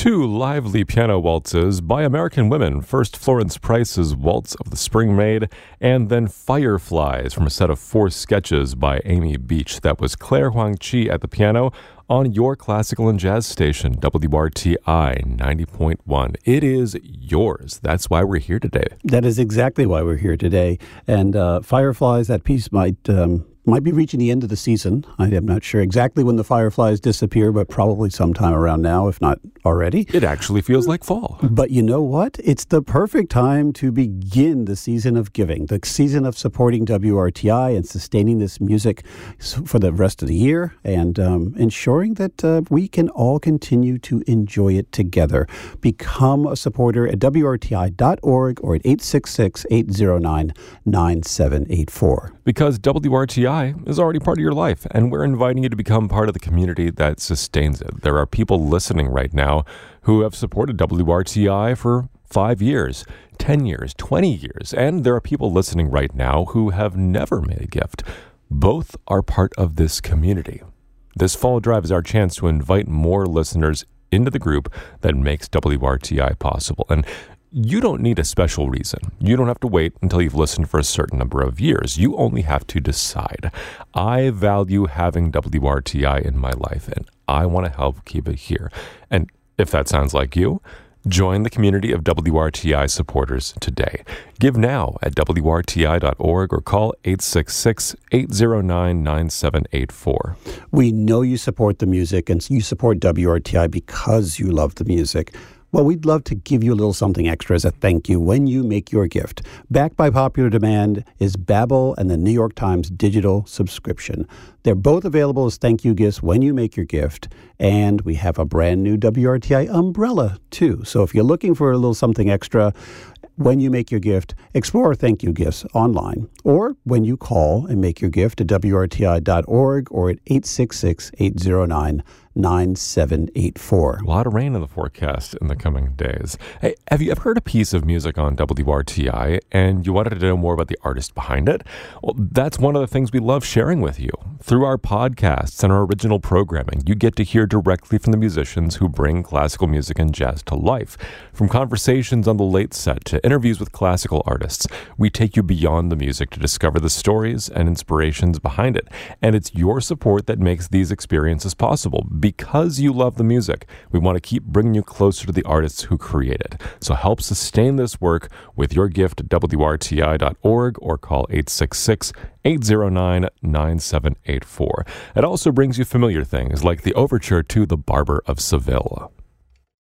Two lively piano waltzes by American women. First, Florence Price's Waltz of the Spring Maid, and then Fireflies from a set of 4 sketches by Amy Beach. That was Claire Huang-Chi at the piano on your classical and jazz station, WRTI 90.1. It is yours. That's why we're here today. That is exactly why we're here today. And Fireflies, that piece might be reaching the end of the season. I am not sure exactly when the Fireflies disappear, but probably sometime around now, if not already. It actually feels like fall. But you know what? It's the perfect time to begin the season of giving, the season of supporting WRTI and sustaining this music for the rest of the year and ensuring that we can all continue to enjoy it together. Become a supporter at WRTI.org or at 866-809-9784. Because WRTI is already part of your life, and we're inviting you to become part of the community that sustains it. There are people listening right now who have supported WRTI for 5 years, 10 years, 20 years, and there are people listening right now who have never made a gift. Both are part of this community. This fall drive is our chance to invite more listeners into the group that makes WRTI possible. And you don't need a special reason. You don't have to wait until you've listened for a certain number of years. You only have to decide. I value having WRTI in my life, and I want to help keep it here. And if that sounds like you, join the community of WRTI supporters today. Give now at WRTI.org or call 866-809-9784. We know you support the music and you support WRTI because you love the music. Well, we'd love to give you a little something extra as a thank you when you make your gift. Backed by popular demand is Babbel and the New York Times digital subscription. They're both available as thank you gifts when you make your gift. And we have a brand new WRTI umbrella, too. So if you're looking for a little something extra when you make your gift, explore thank you gifts online. Or when you call and make your gift at WRTI.org or at 866-809-9784. A lot of rain in the forecast in the coming days. Hey, have you ever heard a piece of music on WRTI and you wanted to know more about the artist behind it? Well, that's one of the things we love sharing with you. Through our podcasts and our original programming, you get to hear directly from the musicians who bring classical music and jazz to life. From conversations on the late set to interviews with classical artists, we take you beyond the music to discover the stories and inspirations behind it. And it's your support that makes these experiences possible. Because you love the music, we want to keep bringing you closer to the artists who create it. So help sustain this work with your gift at WRTI.org or call 866-809-9784. It also brings you familiar things like the overture to The Barber of Seville.